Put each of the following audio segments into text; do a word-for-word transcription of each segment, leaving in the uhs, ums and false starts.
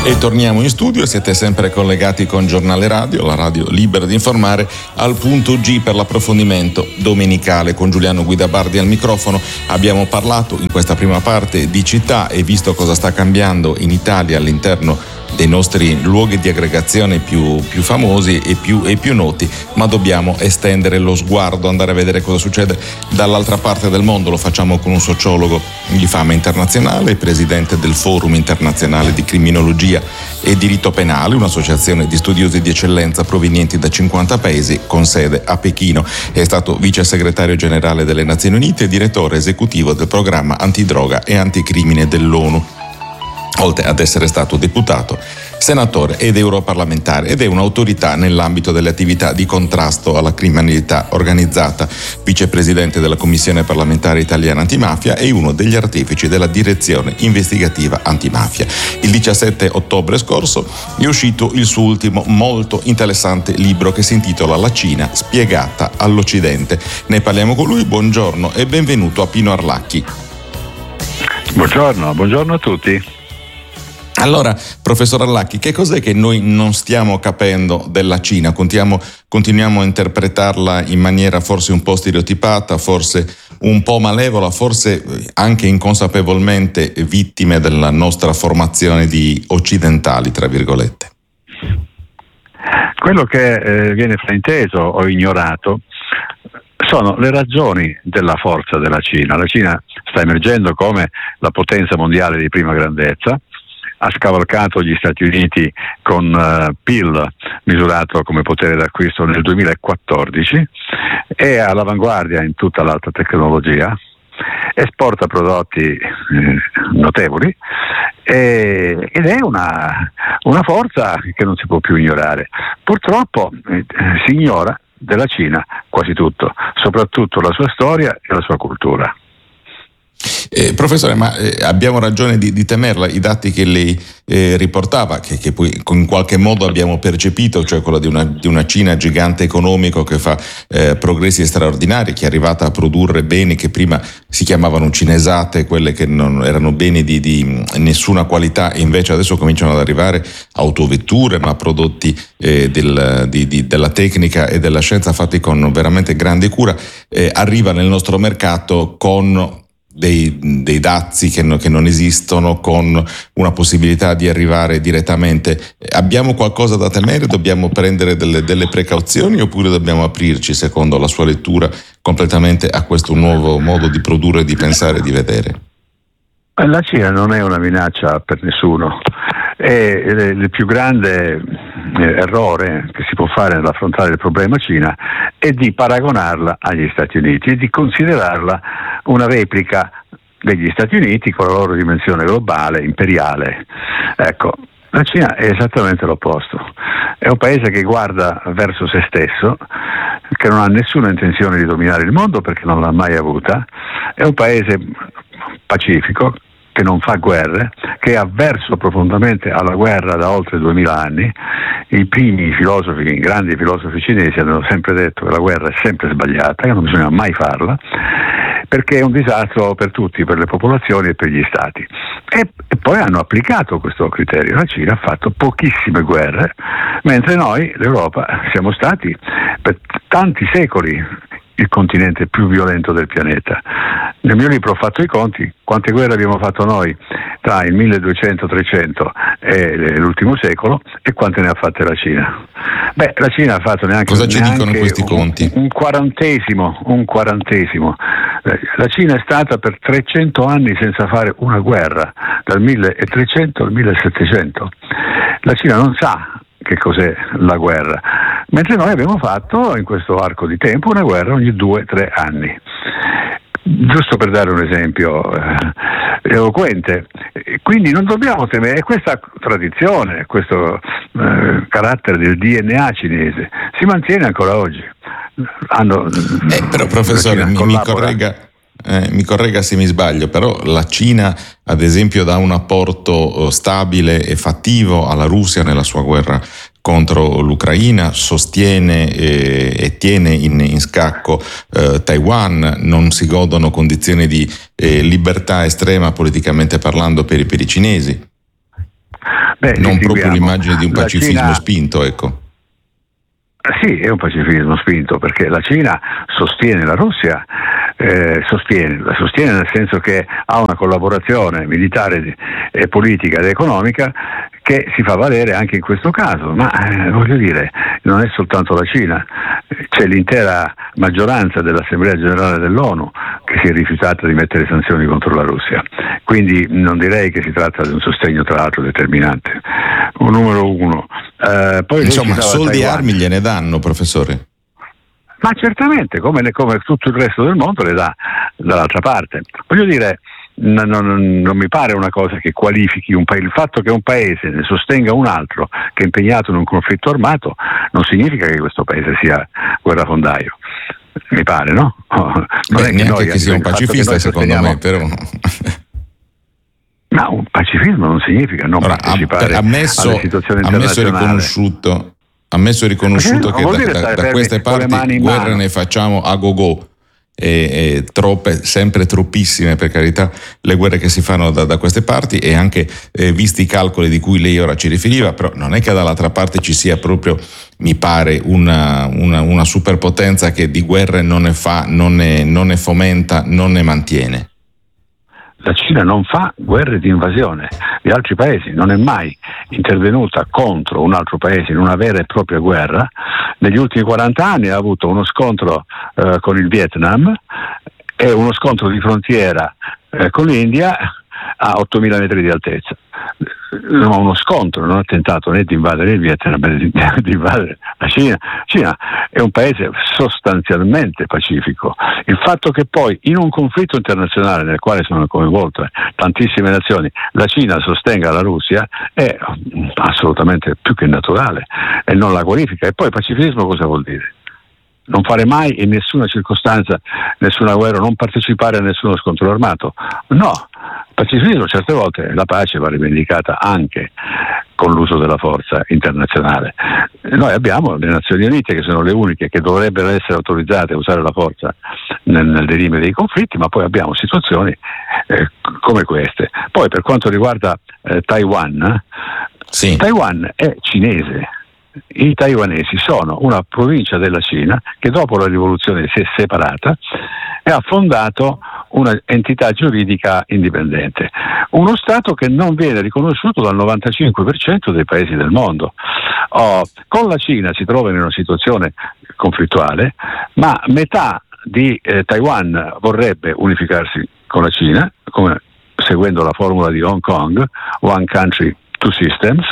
E torniamo in studio, siete sempre collegati con Giornale Radio, la radio libera di informare, al punto G per l'approfondimento domenicale con Giuliano Guidabardi al microfono. Abbiamo parlato in questa prima parte di città e visto cosa sta cambiando in Italia all'interno dei nostri luoghi di aggregazione più, più famosi e più, e più noti, ma dobbiamo estendere lo sguardo, andare a vedere cosa succede dall'altra parte del mondo. Lo facciamo con un sociologo di fama internazionale, presidente del Forum Internazionale di Criminologia e Diritto Penale, un'associazione di studiosi di eccellenza provenienti da cinquanta paesi con sede a Pechino. È stato vice segretario generale delle Nazioni Unite e direttore esecutivo del programma antidroga e anticrimine dell'ONU, oltre ad essere stato deputato, senatore ed europarlamentare, ed è un'autorità nell'ambito delle attività di contrasto alla criminalità organizzata, vicepresidente della Commissione parlamentare italiana antimafia e uno degli artefici della direzione investigativa antimafia. Il diciassette ottobre scorso è uscito il suo ultimo molto interessante libro che si intitola La Cina spiegata all'Occidente. Ne parliamo con lui. Buongiorno e benvenuto a Pino Arlacchi. Buongiorno, buongiorno a tutti. Allora, professor Arlacchi, che cos'è che noi non stiamo capendo della Cina? Continuiamo, continuiamo a interpretarla in maniera forse un po' stereotipata, forse un po' malevola, forse anche inconsapevolmente vittime della nostra formazione di occidentali, tra virgolette. Quello che eh, viene frainteso o ignorato sono le ragioni della forza della Cina. La Cina sta emergendo come la potenza mondiale di prima grandezza, ha scavalcato gli Stati Uniti con uh, P I L misurato come potere d'acquisto nel duemilaquattordici, è all'avanguardia in tutta l'alta tecnologia, esporta prodotti eh, notevoli e, ed è una, una forza che non si può più ignorare. Purtroppo eh, si ignora della Cina quasi tutto, soprattutto la sua storia e la sua cultura. Eh, professore, ma eh, abbiamo ragione di, di temerla? I dati che lei eh, riportava, che, che poi in qualche modo abbiamo percepito, cioè quello di una, di una Cina gigante economico che fa eh, progressi straordinari, che è arrivata a produrre beni che prima si chiamavano cinesate, quelle che non erano beni di, di nessuna qualità, e invece adesso cominciano ad arrivare autovetture, ma prodotti eh, del, di, di, della tecnica e della scienza fatti con veramente grande cura, eh, arriva nel nostro mercato con Dei, dei dazi che, no, che non esistono, con una possibilità di arrivare direttamente. Abbiamo qualcosa da temere? Dobbiamo prendere delle, delle precauzioni oppure dobbiamo aprirci, secondo la sua lettura, completamente a questo nuovo modo di produrre, di pensare e di vedere? La Cina non è una minaccia per nessuno. E il più grande errore che si può fare nell'affrontare il problema Cina è di paragonarla agli Stati Uniti e di considerarla una replica degli Stati Uniti con la loro dimensione globale, imperiale. Ecco, la Cina è esattamente l'opposto. È un paese che guarda verso se stesso, che non ha nessuna intenzione di dominare il mondo perché non l'ha mai avuta. È un paese pacifico, che non fa guerre, che è avverso profondamente alla guerra da oltre duemila anni. I primi filosofi, i grandi filosofi cinesi hanno sempre detto che la guerra è sempre sbagliata, che non bisogna mai farla, perché è un disastro per tutti, per le popolazioni e per gli stati. E, e poi hanno applicato questo criterio. La Cina ha fatto pochissime guerre, mentre noi, l'Europa, siamo stati per tanti secoli il continente più violento del pianeta. Nel mio libro ho fatto i conti, quante guerre abbiamo fatto noi tra il milleduecento trecento e l'ultimo secolo e quante ne ha fatte la Cina. Beh, la Cina ha fatto neanche, Cosa ci neanche dicono questi un, conti? un quarantesimo, un quarantesimo. La Cina è stata per trecento anni senza fare una guerra, dal milletrecento al millesettecento. La Cina non sa che cos'è la guerra, mentre noi abbiamo fatto in questo arco di tempo una guerra ogni due o tre anni. Giusto per dare un esempio eh, eloquente, quindi non dobbiamo temere, e questa tradizione, questo eh, carattere del D N A cinese si mantiene ancora oggi. Hanno, eh, però professore mi, mi corregga Eh, mi corregga se mi sbaglio, però la Cina ad esempio dà un apporto stabile e fattivo alla Russia nella sua guerra contro l'Ucraina, sostiene eh, e tiene in, in scacco eh, Taiwan, non si godono condizioni di eh, libertà estrema politicamente parlando per, per i cinesi. Beh, non proprio l'immagine di un pacifismo Cina... spinto, ecco. Sì, è un pacifismo spinto, perché la Cina sostiene la Russia, eh, sostiene, la sostiene nel senso che ha una collaborazione militare e politica ed economica che si fa valere anche in questo caso, ma eh, voglio dire, non è soltanto la Cina, c'è l'intera maggioranza dell'Assemblea Generale dell'ONU che si è rifiutata di mettere sanzioni contro la Russia, quindi non direi che si tratta di un sostegno tra l'altro determinante. Un numero uno. Eh, poi insomma, soldi e armi gliene danno, professore? Ma certamente, come, come tutto il resto del mondo le dà dall'altra parte. Voglio dire, non, non, non mi pare una cosa che qualifichi un paese. Il fatto che un paese ne sostenga un altro che è impegnato in un conflitto armato non significa che questo paese sia guerrafondaio. Mi pare, no? Non Beh, è che neanche che sia un pacifista, secondo me, però. Ma un pacifismo non significa non allora, partecipare ammesso, alle situazioni ammesso internazionali. Riconosciuto, ammesso riconosciuto che da, da, da queste parti guerre ne facciamo a go-go, e, e troppe, sempre troppissime per carità, le guerre che si fanno da, da queste parti, e anche eh, visti i calcoli di cui lei ora ci riferiva, però non è che dall'altra parte ci sia proprio, mi pare, una, una, una superpotenza che di guerre non ne fa, non ne, non ne fomenta, non ne mantiene. La Cina non fa guerre di invasione di altri paesi, non è mai intervenuta contro un altro paese in una vera e propria guerra. Negli ultimi quaranta anni ha avuto uno scontro eh, con il Vietnam e uno scontro di frontiera eh, con l'India a ottomila metri di altezza. Non ha uno scontro, non ha tentato né di invadere il Vietnam né di, di invadere la Cina. Cina è un paese sostanzialmente pacifico. Il fatto che poi in un conflitto internazionale nel quale sono coinvolte tantissime nazioni la Cina sostenga la Russia è assolutamente più che naturale e non la qualifica. E poi pacifismo cosa vuol dire? Non fare mai in nessuna circostanza nessuna guerra, non partecipare a nessuno scontro armato? No, pacifismo certe volte la pace va rivendicata anche con l'uso della forza internazionale. Noi abbiamo le Nazioni Unite che sono le uniche che dovrebbero essere autorizzate a usare la forza nel, nel derime dei conflitti, ma poi abbiamo situazioni eh, come queste. Poi per quanto riguarda eh, Taiwan, sì. Taiwan è cinese. I taiwanesi sono una provincia della Cina che dopo la rivoluzione si è separata e ha fondato una entità giuridica indipendente, uno Stato che non viene riconosciuto dal novantacinque per cento dei paesi del mondo. Oh, con la Cina si trova in una situazione conflittuale, ma metà di eh, Taiwan vorrebbe unificarsi con la Cina, come, seguendo la formula di Hong Kong, One Country, Two Systems.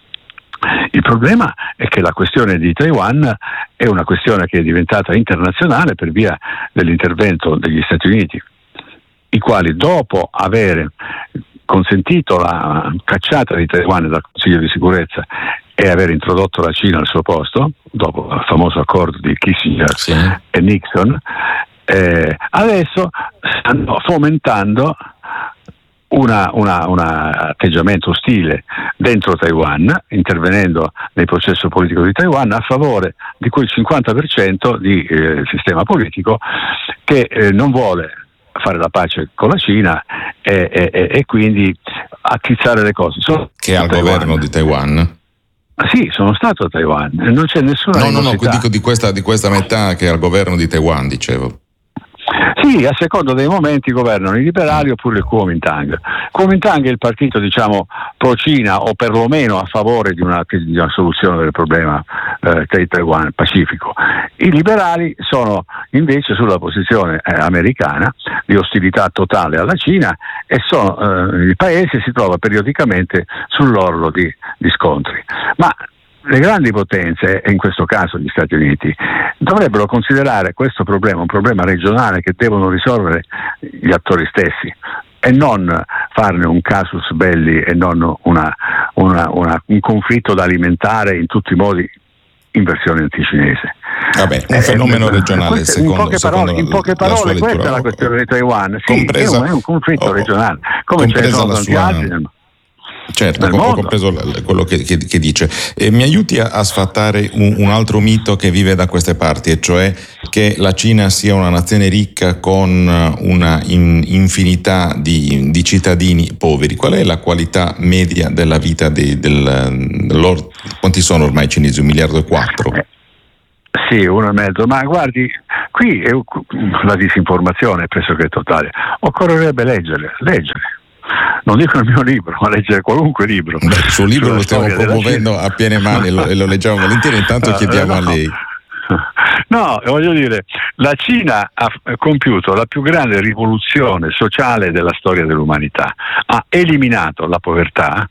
Il problema è che la questione di Taiwan è una questione che è diventata internazionale per via dell'intervento degli Stati Uniti, i quali dopo aver consentito la cacciata di Taiwan dal Consiglio di sicurezza e aver introdotto la Cina al suo posto, dopo il famoso accordo di Kissinger sì. e Nixon, eh, adesso stanno fomentando Una, una, un atteggiamento ostile dentro Taiwan, intervenendo nel processo politico di Taiwan a favore di quel cinquanta per cento di eh, sistema politico che eh, non vuole fare la pace con la Cina e, e, e quindi attizzare le cose. Sono che è al Taiwan. Governo di Taiwan? Sì, sono stato a Taiwan, non c'è nessuna No, no, no, dico di questa, di questa metà che è al governo di Taiwan, dicevo. Sì, a seconda dei momenti governano i liberali oppure il Kuomintang. Kuomintang è il partito, diciamo, pro-Cina o perlomeno a favore di una, di una soluzione del problema eh, di Taiwan pacifico. I liberali sono invece sulla posizione eh, americana di ostilità totale alla Cina e sono, eh, il paese si trova periodicamente sull'orlo di, di scontri. Ma le grandi potenze, e in questo caso gli Stati Uniti, dovrebbero considerare questo problema un problema regionale che devono risolvere gli attori stessi e non farne un casus belli e non una, una, una, un conflitto da alimentare in tutti i modi in versione anticinese. Vabbè, un fenomeno eh, regionale queste, secondo, in poche parole, in poche parole questa è la questione di Taiwan. Sì, compresa, è, un, è un conflitto oh, regionale, come ce ne sono tanti altri. Certo, ho compreso quello che, che, che dice. E mi aiuti a, a sfatare un, un altro mito che vive da queste parti, e cioè che la Cina sia una nazione ricca con una in, infinità di, di cittadini poveri. Qual è la qualità media della vita di, del, dell'or? Quanti sono ormai i cinesi? Un miliardo e quattro? Eh, sì, uno e mezzo. Ma guardi, qui è la disinformazione è pressoché totale. Occorrerebbe leggere, leggere. Non dico il mio libro, ma leggere qualunque libro. Beh, il suo libro lo stiamo promuovendo a piene mani e lo, e lo leggiamo volentieri, intanto chiediamo no, no. a lei. No, voglio dire, la Cina ha compiuto la più grande rivoluzione sociale della storia dell'umanità, ha eliminato la povertà.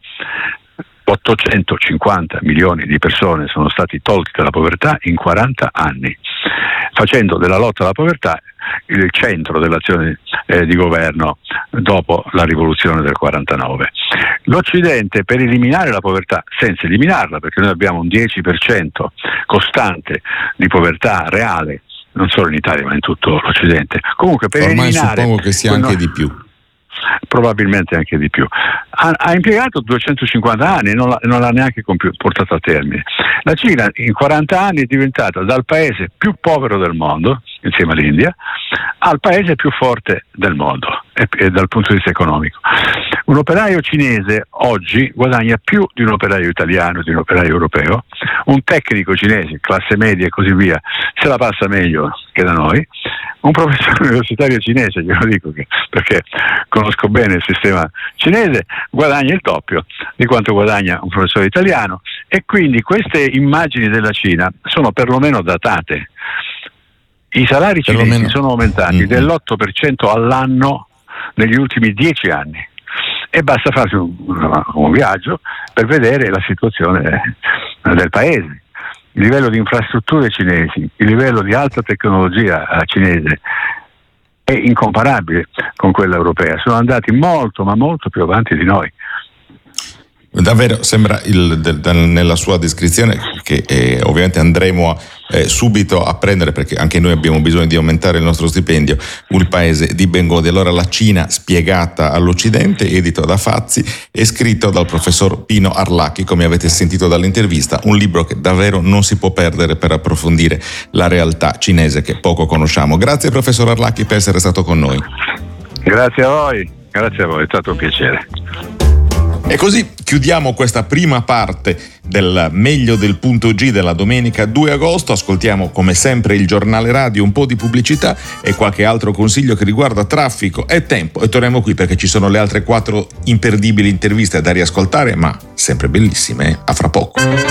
ottocentocinquanta milioni di persone sono stati tolti dalla povertà in quaranta anni, facendo della lotta alla povertà il centro dell'azione eh, di governo dopo la rivoluzione del quarantanove. L'Occidente, per eliminare la povertà, senza eliminarla, perché noi abbiamo un dieci per cento costante di povertà reale, non solo in Italia ma in tutto l'Occidente, comunque per ormai eliminare, suppongo che sia anche di più. Probabilmente anche di più. Ha, ha impiegato duecentocinquanta anni e non l'ha, non l'ha neanche compi- portato a termine. La Cina in quaranta anni è diventata dal paese più povero del mondo, insieme all'India, al paese più forte del mondo e, e dal punto di vista economico. Un operaio cinese oggi guadagna più di un operaio italiano, di un operaio europeo. Un tecnico cinese, classe media e così via, se la passa meglio che da noi. Un professore universitario cinese, glielo dico che, perché conosco bene il sistema cinese, guadagna il doppio di quanto guadagna un professore italiano, e quindi queste immagini della Cina sono perlomeno datate. I salari cinesi perlomeno sono aumentati mm-hmm. dell'otto per cento all'anno negli ultimi dieci anni, e basta farsi un, un viaggio per vedere la situazione del paese. Il livello di infrastrutture cinesi, il livello di alta tecnologia cinese è incomparabile con quella europea. Sono andati molto, ma molto più avanti di noi. Davvero sembra il, del, del, nella sua descrizione, che eh, ovviamente andremo a, eh, subito a prendere, perché anche noi abbiamo bisogno di aumentare il nostro stipendio, un paese di ben godi. Allora, La Cina spiegata all'Occidente, edito da Fazzi e scritto dal professor Pino Arlacchi, come avete sentito dall'intervista, un libro che davvero non si può perdere per approfondire la realtà cinese che poco conosciamo. Grazie professor Arlacchi per essere stato con noi. Grazie a voi, grazie a voi, è stato un piacere. E così chiudiamo questa prima parte del Meglio del punto G della domenica due agosto. Ascoltiamo come sempre il giornale radio, un po' di pubblicità e qualche altro consiglio che riguarda traffico e tempo, e torniamo qui perché ci sono le altre quattro imperdibili interviste da riascoltare, ma sempre bellissime. A fra poco.